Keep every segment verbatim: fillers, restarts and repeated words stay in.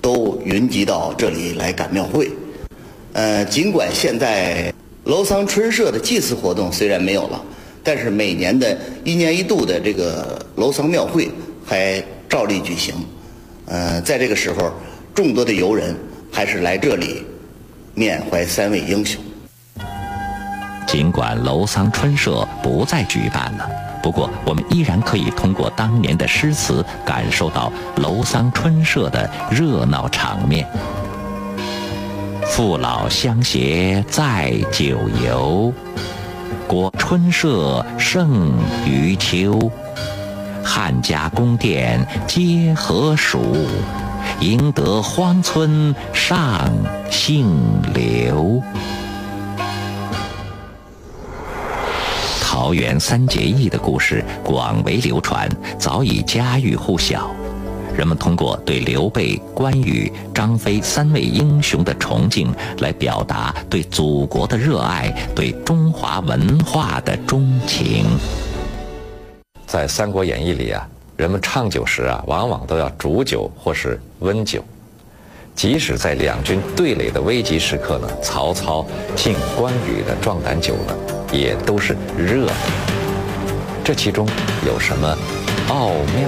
都云集到这里来赶庙会。呃，尽管现在楼桑春社的祭祀活动虽然没有了，但是每年的一年一度的这个楼桑庙会还照例举行。呃，在这个时候，众多的游人还是来这里缅怀三位英雄。 尽管楼桑春社不再举办了，不过我们依然可以通过当年的诗词感受到楼桑春社的热闹场面。父老乡携载酒游，果春社胜于秋。汉家宫殿皆何属？赢得荒村上姓刘。桃园三结义的故事广为流传，早已家喻户晓。人们通过对刘备、关羽、张飞三位英雄的崇敬，来表达对祖国的热爱，对中华文化的钟情。 在《三国演义》里啊，人们畅酒时啊，往往都要煮酒或是温酒。即使在两军对垒的危急时刻呢，曹操敬关羽的壮胆酒呢，也都是热的。这其中有什么奥妙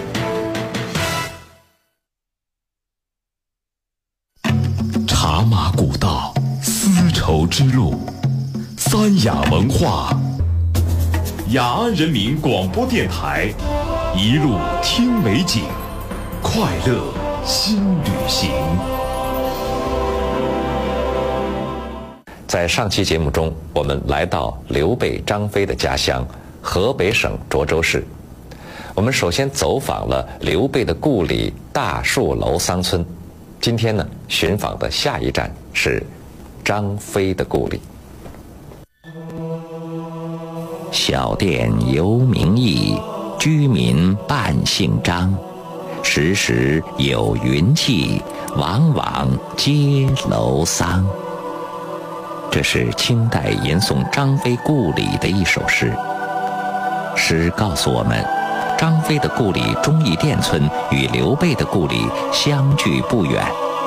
呢？茶马古道，丝绸之路，三雅文化。雅安人民广播电台，一路听美景，快乐新旅行。 在上期节目中，我们来到刘备、张飞的家乡河北省涿州市。我们首先走访了刘备的故里大树楼桑村。今天呢，寻访的下一站是张飞的故里。 小店犹名义，居民半姓张。时时有云气，往往皆楼桑。这是清代吟诵张飞故里的一首诗。诗告诉我们，张飞的故里忠义店村与刘备的故里相距不远。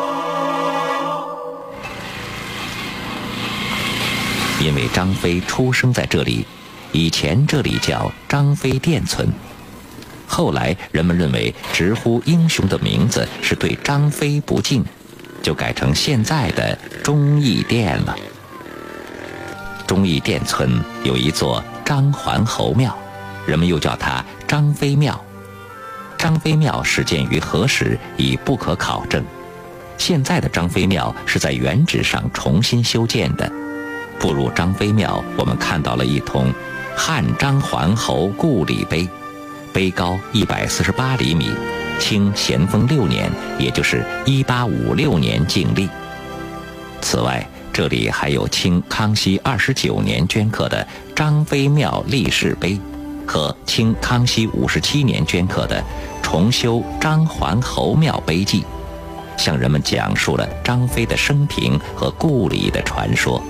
因为张飞出生在这里，以前这里叫张飞店村。后来人们认为直呼英雄的名字是对张飞不敬，就改成现在的忠义店了。忠义店村有一座张桓侯庙，人们又叫它张飞庙。张飞庙始建于何时已不可考证，现在的张飞庙是在原址上重新修建的。步入张飞庙，我们看到了一通汉张桓侯故里碑，碑高一百四十八厘米，清咸丰六年，也就是一八五六年净立。此外，这里还有清康熙二十九年镌刻的张飞庙立誓碑，和清康熙五十七年镌刻的重修张桓侯庙碑记，向人们讲述了张飞的生平和故里的传说。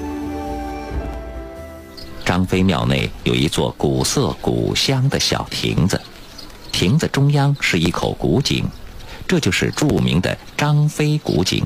张飞庙内有一座古色古香的小亭子，亭子中央是一口古井，这就是著名的张飞古井。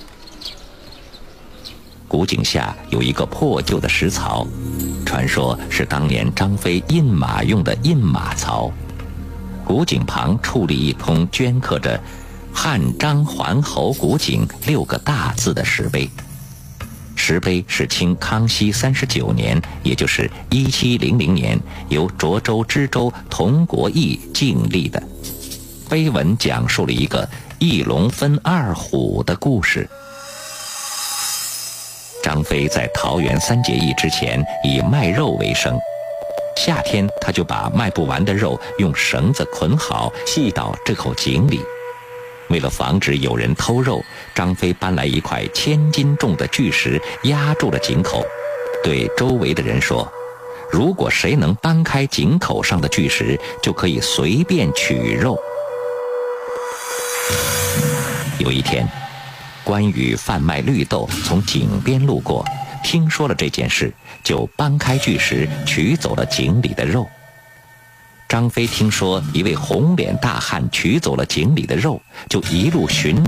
古井下有一个破旧的石槽，传说是当年张飞印马用的印马槽。古井旁矗立一通镌刻着汉张桓侯古井六个大字的石碑。石碑是清康熙三十九年，也就是一七零零年，由涿州知州童国义敬立的。碑文讲述了一个一龙分二虎的故事。张飞在桃园三结义之前以卖肉为生，夏天他就把卖不完的肉用绳子捆好，系到这口井里。为了防止有人偷肉，张飞搬来一块千斤重的巨石压住了井口，对周围的人说，如果谁能搬开井口上的巨石，就可以随便取肉。有一天，关羽贩卖绿豆从井边路过，听说了这件事，就搬开巨石取走了井里的肉。张飞听说一位红脸大汉取走了井里的肉，就一路寻